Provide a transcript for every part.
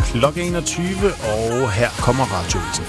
klokken 21, og her kommer Radioavisen.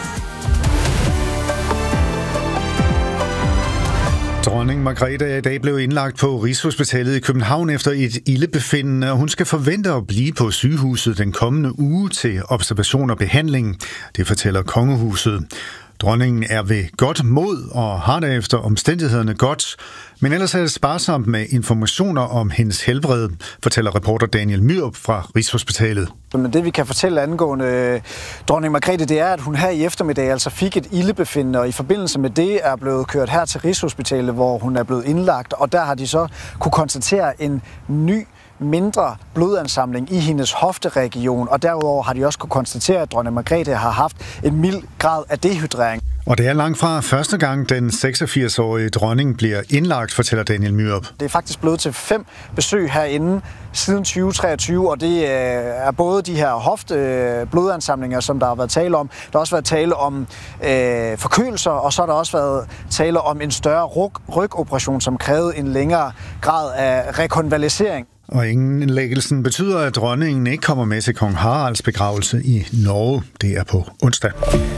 Dronning Margrethe er i dag blevet indlagt på Rigshospitalet i København efter et ildebefindende, og hun skal forvente at blive på sygehuset den kommende uge til observation og behandling. Det fortæller kongehuset. Dronningen er ved godt mod og har derefter omstændighederne godt, men ellers er det sparsomt med informationer om hendes helbred, fortæller reporter Daniel Myrup fra Rigshospitalet. Men det vi kan fortælle angående dronning Margrethe, det er, at hun her i eftermiddag altså fik et ildebefindende, og i forbindelse med det er blevet kørt her til Rigshospitalet, hvor hun er blevet indlagt, og der har de så kunne konstatere en ny mindre blodansamling i hendes hofteregion, og derudover har de også kunne konstatere, at dronning Margrethe har haft en mild grad af dehydrering. Og det er langt fra første gang, den 86-årige dronning bliver indlagt, fortæller Daniel Myrup. Det er faktisk blevet til 5 besøg herinde siden 2023, og det er både de her hofteblodansamlinger, som der har været tale om. Der har også været tale om forkølelser, og så har der også været tale om en større rygoperation, som krævede en længere grad af rekonvalesering. Og indlæggelsen betyder, at dronningen ikke kommer med til kong Haralds begravelse i Norge. Det er på onsdag.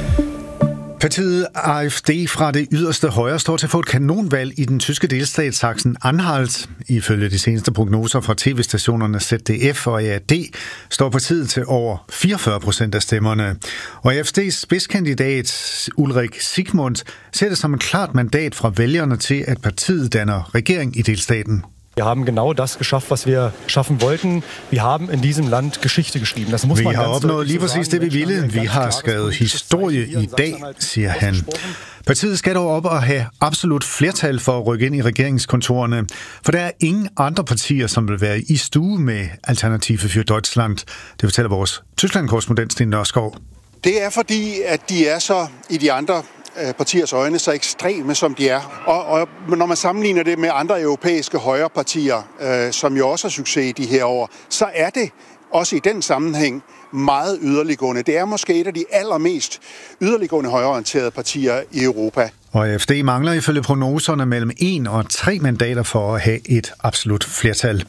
Partiet AfD fra det yderste højre står til at få et kanonvalg i den tyske delstat Sachsen-Anhalt. Ifølge de seneste prognoser fra tv-stationerne ZDF og ARD står partiet til over 44% af stemmerne. Og AfD's spidskandidat Ulrik Sigmund ser det som et klart mandat fra vælgerne til, at partiet danner regering i delstaten. Wir haben genau das geschafft, was wir schaffen wollten. Wir haben in diesem Land Geschichte geschrieben. Das muss man vi har opnået lige præcis det, vi ville. Vi har skrevet historie i dag, siger han. Partiet skal dog op og have absolut flertal for at rykke ind i regeringskontorerne, for der er ingen andre partier, som vil være i stue med Alternative für Deutschland. Det fortæller vores Tyskland-korrespondent Sten Nørskov. Det er fordi, at de er så i de andre partiers øjne så ekstreme, som de er. Og når man sammenligner det med andre europæiske højrepartier, som jo også har succes i de her år, så er det også i den sammenhæng meget yderliggående. Det er måske et af de allermest yderliggående højreorienterede partier i Europa. Og AfD mangler ifølge prognoserne mellem 1 og 3 mandater for at have et absolut flertal.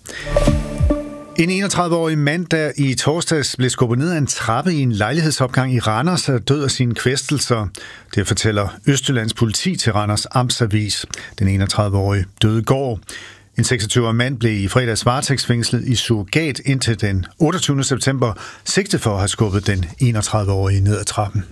En 31-årig mand, der i torsdags blev skubbet ned af en trappe i en lejlighedsopgang i Randers, er død af sine kvæstelser. Det fortæller Østjyllands politi til Randers Amtsavis. Den 31-årige døde i går. En 26-årig mand blev i fredags varetægtsfængslet i surrogat indtil den 28. september, sigtet for at have skubbet den 31-årige ned ad trappen.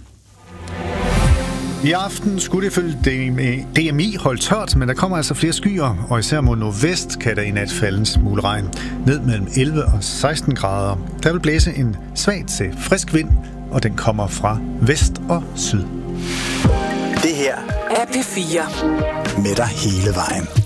I aften skulle det følge DMI holde tørt, men der kommer altså flere skyer, og især mod nordvest kan der i nat falde en smule regn. Ned mellem 11 og 16 grader. Der vil blæse en svag til frisk vind, og den kommer fra vest og syd. Det her er P4. Med dig hele vejen.